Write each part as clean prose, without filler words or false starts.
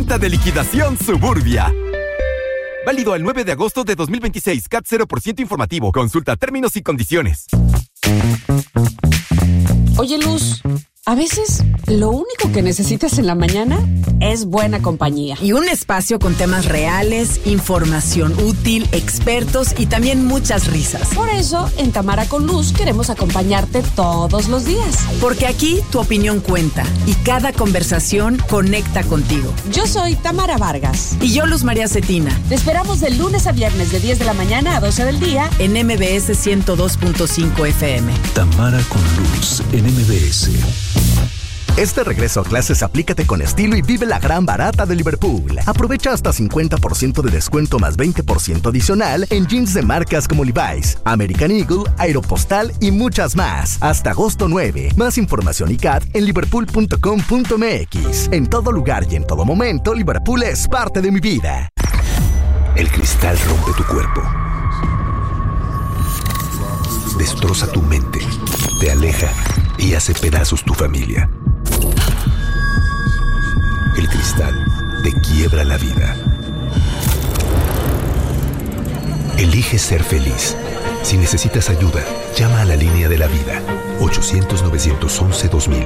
Oferta de liquidación Suburbia. Válido al 9 de agosto de 2026. CAT 0% informativo. Consulta términos y condiciones. Oye, Luz, a veces lo único que necesitas en la mañana es buena compañía. Y un espacio con temas reales, información útil, expertos y también muchas risas. Por eso, en Tamara con Luz queremos acompañarte todos los días. Porque aquí tu opinión cuenta y cada conversación conecta contigo. Yo soy Tamara Vargas. Y yo, Luz María Cetina. Te esperamos de lunes a viernes de 10 de la mañana a 12 del día en MBS 102.5 FM. Tamara con Luz en MBS. Este regreso a clases aplícate con estilo y vive la gran barata de Liverpool. Aprovecha hasta 50% de descuento más 20% adicional en jeans de marcas como Levi's, American Eagle, Aeropostale y muchas más. Hasta agosto 9. Más información y CAT en liverpool.com.mx. En todo lugar y en todo momento, Liverpool es parte de mi vida. El cristal rompe tu cuerpo. Destroza tu mente. Te aleja y hace pedazos tu familia. El cristal te quiebra la vida. Elige ser feliz. Si necesitas ayuda, llama a la línea de la vida. 800-911-2000.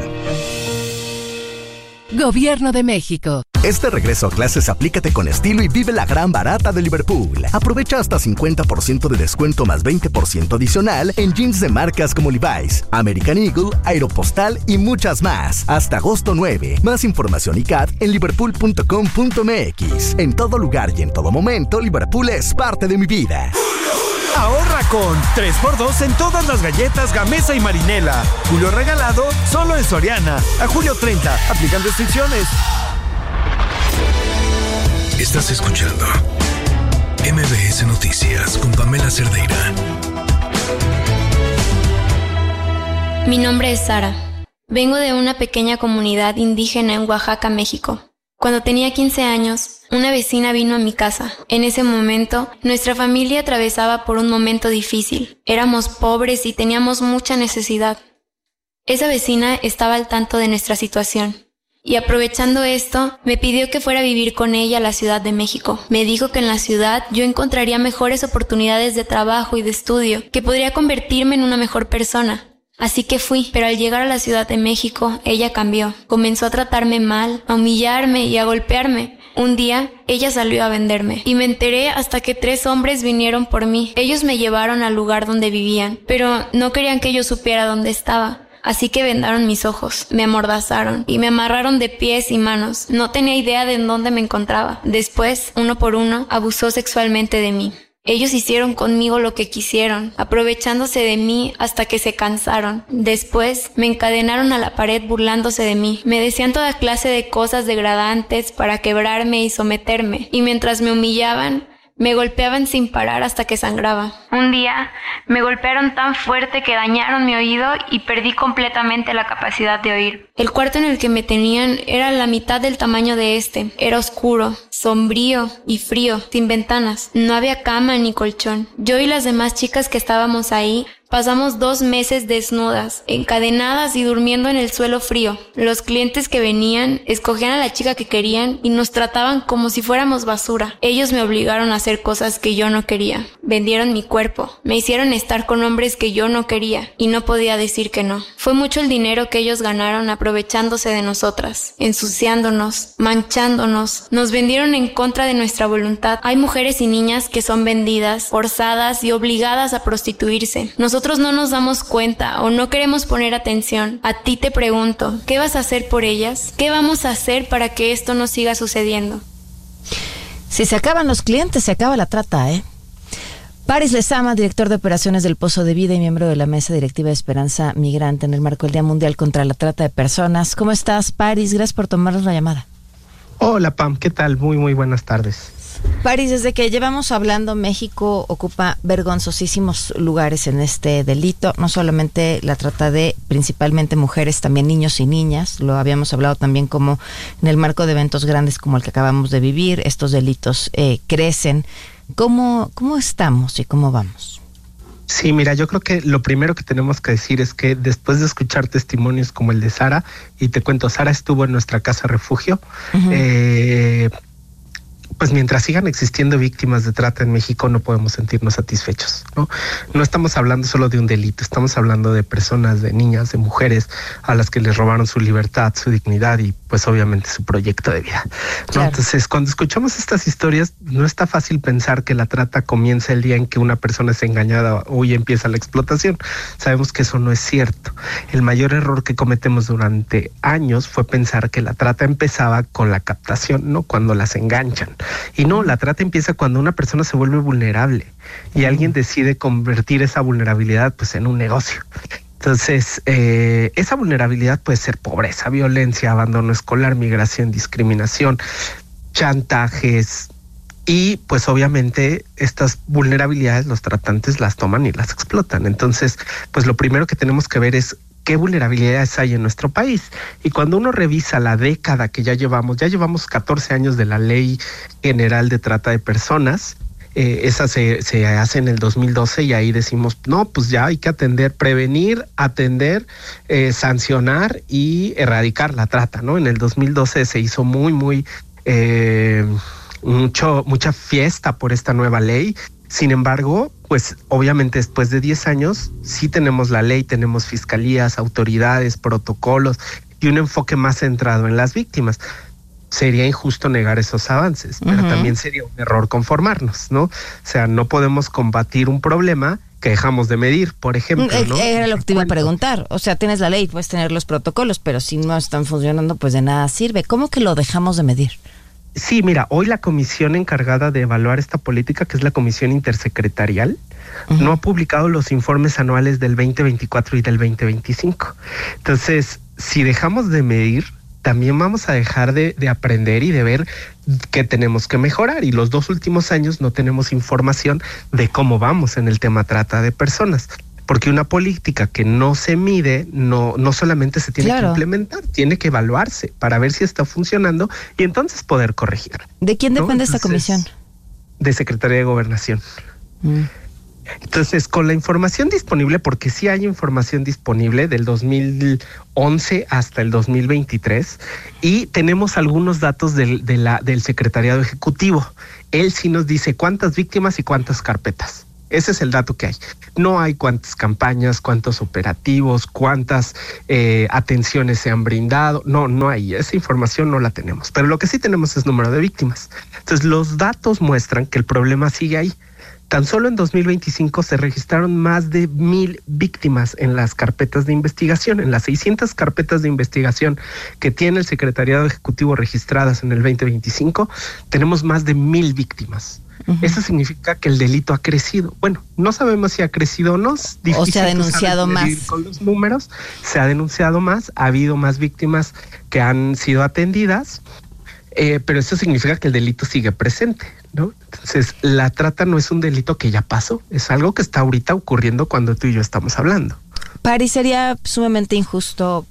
Gobierno de México. Este regreso a clases aplícate con estilo y vive la gran barata de Liverpool. Aprovecha hasta 50% de descuento más 20% adicional en jeans de marcas como Levi's, American Eagle, Aeropostale y muchas más. Hasta agosto 9. Más información y CAT en liverpool.com.mx. En todo lugar y en todo momento, Liverpool es parte de mi vida. Ahorra con 3x2 en todas las galletas Gamesa y Marinela. Julio regalado solo en Soriana. A julio 30. Aplican restricciones. Estás escuchando MBS Noticias con Pamela Cerdeira. Mi nombre es Sara. Vengo de una pequeña comunidad indígena en Oaxaca, México. Cuando tenía 15 años, una vecina vino a mi casa. En ese momento, nuestra familia atravesaba por un momento difícil. Éramos pobres y teníamos mucha necesidad. Esa vecina estaba al tanto de nuestra situación. Y aprovechando esto, me pidió que fuera a vivir con ella a la Ciudad de México. Me dijo que en la ciudad yo encontraría mejores oportunidades de trabajo y de estudio, que podría convertirme en una mejor persona. Así que fui, pero al llegar a la Ciudad de México, ella cambió. Comenzó a tratarme mal, a humillarme y a golpearme. Un día, ella salió a venderme, y me enteré hasta que 3 hombres vinieron por mí. Ellos me llevaron al lugar donde vivían, pero no querían que yo supiera dónde estaba. Así que vendaron mis ojos, me amordazaron y me amarraron de pies y manos. No tenía idea de en dónde me encontraba. Después, uno por uno, abusó sexualmente de mí. Ellos hicieron conmigo lo que quisieron, aprovechándose de mí hasta que se cansaron. Después, me encadenaron a la pared burlándose de mí. Me decían toda clase de cosas degradantes para quebrarme y someterme. Y mientras me humillaban, me golpeaban sin parar hasta que sangraba. Un día, me golpearon tan fuerte que dañaron mi oído y perdí completamente la capacidad de oír. El cuarto en el que me tenían era la mitad del tamaño de este. Era oscuro, sombrío y frío, sin ventanas. No había cama ni colchón. Yo y las demás chicas que estábamos ahí pasamos 2 meses desnudas, encadenadas y durmiendo en el suelo frío. Los clientes que venían escogían a la chica que querían y nos trataban como si fuéramos basura. Ellos me obligaron a hacer cosas que yo no quería. Vendieron mi cuerpo. Me hicieron estar con hombres que yo no quería y no podía decir que no. Fue mucho el dinero que ellos ganaron aprovechándose de nosotras, ensuciándonos, manchándonos. Nos vendieron en contra de nuestra voluntad. Hay mujeres y niñas que son vendidas, forzadas y obligadas a prostituirse. Nosotros no nos damos cuenta o no queremos poner atención. A ti te pregunto, ¿qué vas a hacer por ellas? ¿Qué vamos a hacer para que esto no siga sucediendo? Si se acaban los clientes, se acaba la trata, ¿eh? Paris Lezama, director de operaciones del Pozo de Vida y miembro de la Mesa Directiva de Esperanza Migrante en el marco del Día Mundial contra la Trata de Personas. ¿Cómo estás, Paris? Gracias por tomarnos la llamada. Hola, Pam. ¿Qué tal? Muy buenas tardes. Paris, desde que llevamos hablando, México ocupa vergonzosísimos lugares en este delito, no solamente la trata de principalmente mujeres, también niños y niñas, lo habíamos hablado también como en el marco de eventos grandes como el que acabamos de vivir, estos delitos crecen. ¿Cómo estamos y cómo vamos? Sí, mira, yo creo que lo primero que tenemos que decir es que después de escuchar testimonios como el de Sara, y te cuento, Sara estuvo en nuestra casa refugio, pues mientras sigan existiendo víctimas de trata en México no podemos sentirnos satisfechos, ¿no? No estamos hablando solo de un delito, estamos hablando de personas, de niñas, de mujeres a las que les robaron su libertad, su dignidad y pues obviamente su proyecto de vida, ¿no? Claro. Entonces, cuando escuchamos estas historias, no está fácil pensar que la trata comienza el día en que una persona es engañada o ya empieza la explotación. Sabemos que eso no es cierto. El mayor error que cometemos durante años fue pensar que la trata empezaba con la captación, ¿no? Cuando las enganchan. Y no, la trata empieza cuando una persona se vuelve vulnerable y alguien decide convertir esa vulnerabilidad pues en un negocio. Entonces, esa vulnerabilidad puede ser pobreza, violencia, abandono escolar, migración, discriminación, chantajes y pues obviamente estas vulnerabilidades los tratantes las toman y las explotan. Entonces, pues lo primero que tenemos que ver es qué vulnerabilidades hay en nuestro país. Y cuando uno revisa la década que ya llevamos 14 años de la Ley General de Trata de Personas, esa se hace en el 2012 y ahí decimos, no, pues ya hay que prevenir, atender, sancionar y erradicar la trata, ¿no? En el 2012 se hizo mucha fiesta por esta nueva ley. Sin embargo, pues obviamente después de 10 años sí tenemos la ley, tenemos fiscalías, autoridades, protocolos y un enfoque más centrado en las víctimas. Sería injusto negar esos avances, pero también sería un error conformarnos, ¿no? O sea, no podemos combatir un problema que dejamos de medir, por ejemplo, ¿no? Era lo que te iba a preguntar. O sea, tienes la ley, puedes tener los protocolos, pero si no están funcionando, pues de nada sirve. ¿Cómo que lo dejamos de medir? Sí, mira, hoy la comisión encargada de evaluar esta política, que es la Comisión Intersecretarial, no ha publicado los informes anuales del 2024 y del 2025. Entonces, si dejamos de medir, también vamos a dejar de aprender y de ver qué tenemos que mejorar. Y los 2 últimos años no tenemos información de cómo vamos en el tema trata de personas. Porque una política que no se mide, no solamente se tiene que implementar, tiene que evaluarse para ver si está funcionando y entonces poder corregir. ¿De quién depende esta comisión? De Secretaría de Gobernación. Entonces, con la información disponible, porque sí hay información disponible del 2011 hasta el 2023, y tenemos algunos datos del Secretariado Ejecutivo. Él sí nos dice cuántas víctimas y cuántas carpetas. Ese es el dato que hay. No hay cuántas campañas, cuántos operativos, cuántas atenciones se han brindado. No hay. Esa información no la tenemos. Pero lo que sí tenemos es número de víctimas. Entonces, los datos muestran que el problema sigue ahí. Tan solo en 2025 se registraron más de 1,000 víctimas en las carpetas de investigación. En las 600 carpetas de investigación que tiene el Secretariado Ejecutivo registradas en el 2025, tenemos más de 1,000 víctimas. Eso significa que el delito ha crecido. Bueno, no sabemos si ha crecido o no. O se ha denunciado más. Con los números, se ha denunciado más, ha habido más víctimas que han sido atendidas, pero eso significa que el delito sigue presente, ¿no? Entonces, la trata no es un delito que ya pasó, es algo que está ahorita ocurriendo cuando tú y yo estamos hablando. Pari, sería sumamente injusto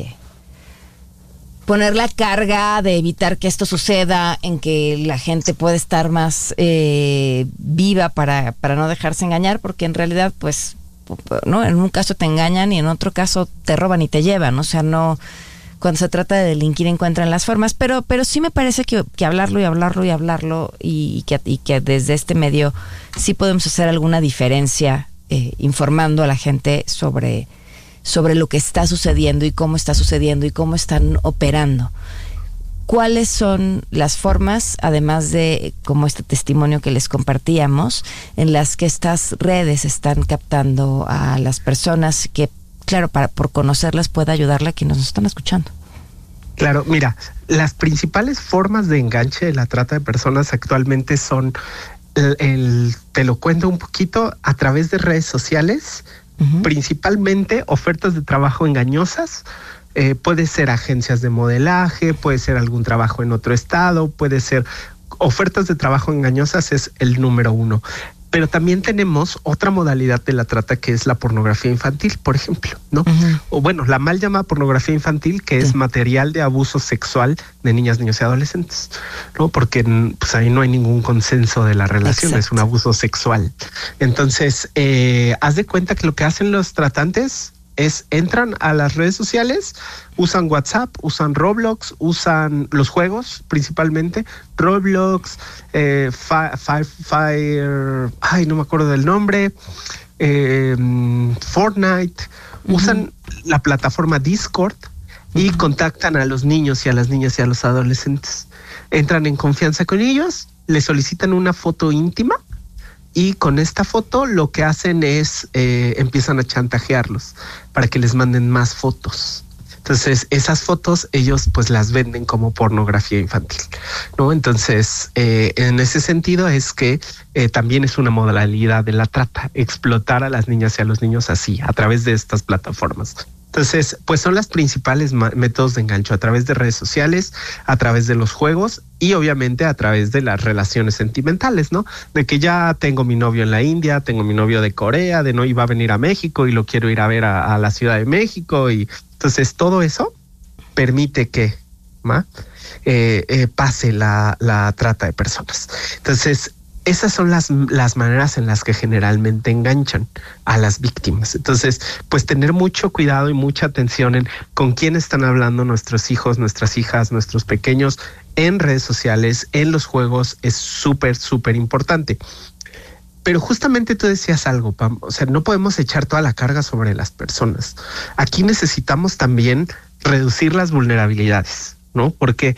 poner la carga de evitar que esto suceda, en que la gente puede estar más viva para no dejarse engañar, porque en realidad, pues, no, en un caso te engañan y en otro caso te roban y te llevan. O sea, no, cuando se trata de delinquir encuentran las formas, pero sí me parece que hablarlo y que desde este medio sí podemos hacer alguna diferencia informando a la gente sobre lo que está sucediendo y cómo está sucediendo y cómo están operando. ¿Cuáles son las formas, además de como este testimonio que les compartíamos, en las que estas redes están captando a las personas que, claro, por conocerlas pueda ayudarle a quienes nos están escuchando? Claro, mira, las principales formas de enganche de la trata de personas actualmente son, te lo cuento un poquito, a través de redes sociales, principalmente ofertas de trabajo engañosas. Puede ser agencias de modelaje, puede ser algún trabajo en otro estado, puede ser ofertas de trabajo engañosas, es el número 1. Pero también tenemos otra modalidad de la trata que es la pornografía infantil, por ejemplo, ¿no? O bueno, la mal llamada pornografía infantil, que es material de abuso sexual de niñas, niños y adolescentes, ¿no? Porque pues ahí no hay ningún consenso de la relación, es un abuso sexual. Entonces, haz de cuenta que lo que hacen los tratantes es entran a las redes sociales, usan WhatsApp, usan Roblox, usan los juegos principalmente, Roblox, Fire, no me acuerdo del nombre, Fortnite, usan la plataforma Discord y contactan a los niños y a las niñas y a los adolescentes. Entran en confianza con ellos, les solicitan una foto íntima, y con esta foto lo que hacen es empiezan a chantajearlos para que les manden más fotos. Entonces esas fotos ellos pues las venden como pornografía infantil, ¿no? Entonces en ese sentido es que también es una modalidad de la trata, explotar a las niñas y a los niños así, a través de estas plataformas. Entonces, pues son las principales métodos de engancho, a través de redes sociales, a través de los juegos y obviamente a través de las relaciones sentimentales, ¿no? De que ya tengo mi novio en la India, tengo mi novio de Corea, de no iba a venir a México y lo quiero ir a ver a la Ciudad de México. Y entonces todo eso permite que pase la trata de personas. Entonces, esas son las maneras en las que generalmente enganchan a las víctimas. Entonces, pues tener mucho cuidado y mucha atención en con quién están hablando nuestros hijos, nuestras hijas, nuestros pequeños en redes sociales, en los juegos, es súper, súper importante. Pero justamente tú decías algo, Pam, o sea, no podemos echar toda la carga sobre las personas. Aquí necesitamos también reducir las vulnerabilidades, ¿no? Porque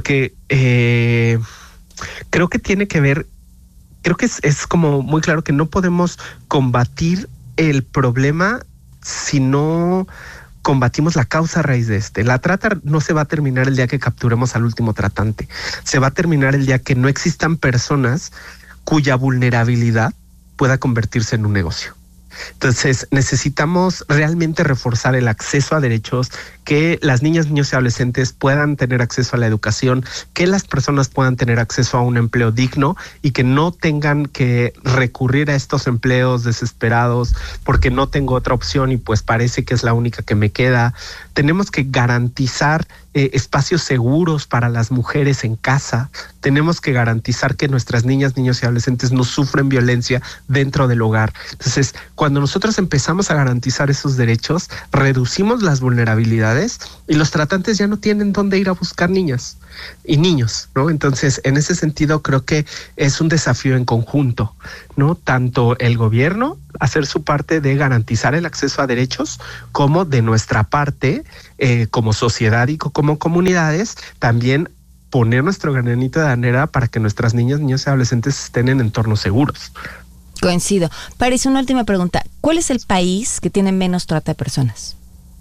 creo que tiene que ver. Creo que es como muy claro que no podemos combatir el problema si no combatimos la causa raíz de este. La trata no se va a terminar el día que capturemos al último tratante. Se va a terminar el día que no existan personas cuya vulnerabilidad pueda convertirse en un negocio. Entonces necesitamos realmente reforzar el acceso a derechos, que las niñas, niños y adolescentes puedan tener acceso a la educación, que las personas puedan tener acceso a un empleo digno y que no tengan que recurrir a estos empleos desesperados porque no tengo otra opción y pues parece que es la única que me queda. Tenemos que garantizar espacios seguros para las mujeres en casa. Tenemos que garantizar que nuestras niñas, niños y adolescentes no sufren violencia dentro del hogar. Entonces, cuando nosotros empezamos a garantizar esos derechos, reducimos las vulnerabilidades y los tratantes ya no tienen dónde ir a buscar niñas y niños, ¿no? Entonces, en ese sentido, creo que es un desafío en conjunto, ¿no? Tanto el gobierno hacer su parte de garantizar el acceso a derechos, como de nuestra parte, como sociedad y como comunidades, también poner nuestro granito de arena para que nuestras niñas, niños y adolescentes estén en entornos seguros. Coincido. Paris, una última pregunta. ¿Cuál es el país que tiene menos trata de personas?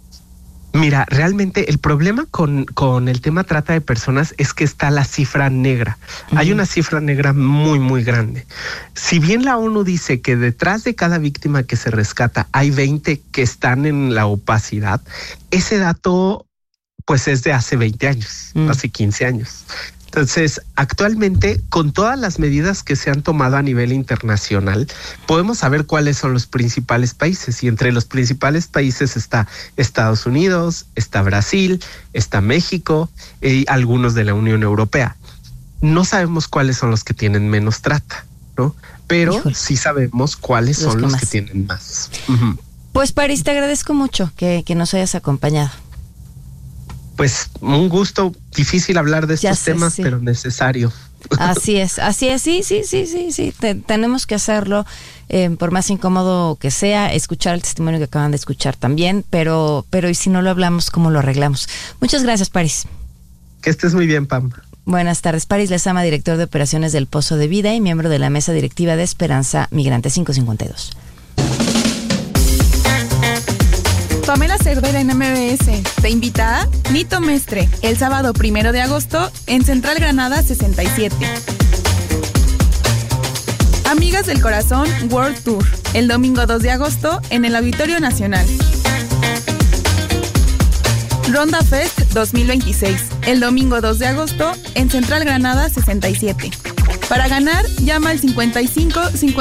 Mira, realmente el problema con el tema trata de personas es que está la cifra negra. Hay una cifra negra muy, muy grande. Si bien la ONU dice que detrás de cada víctima que se rescata hay 20 que están en la opacidad, ese dato pues es de hace 20 años, hace 15 años. Entonces, actualmente, con todas las medidas que se han tomado a nivel internacional, podemos saber cuáles son los principales países. Y entre los principales países está Estados Unidos, está Brasil, está México y algunos de la Unión Europea. No sabemos cuáles son los que tienen menos trata, ¿no? Pero sí sabemos cuáles son los que tienen más. Pues, Paris, te agradezco mucho que nos hayas acompañado. Pues un gusto, difícil hablar de estos temas, pero necesario. Así es, sí. Tenemos que hacerlo, por más incómodo que sea, escuchar el testimonio que acaban de escuchar también, pero y si no lo hablamos, ¿cómo lo arreglamos? Muchas gracias, Paris. Que estés muy bien, Pam. Buenas tardes, Paris Lezama, director de operaciones del Pozo de Vida y miembro de la mesa directiva de Esperanza Migrante 552. Pamela Cervera en MBS te invita a Nito Mestre el sábado 1 de agosto en Central Granada 67. Amigas del Corazón World Tour el domingo 2 de agosto en el Auditorio Nacional. Ronda Fest 2026 el domingo 2 de agosto en Central Granada 67. Para ganar, llama al 55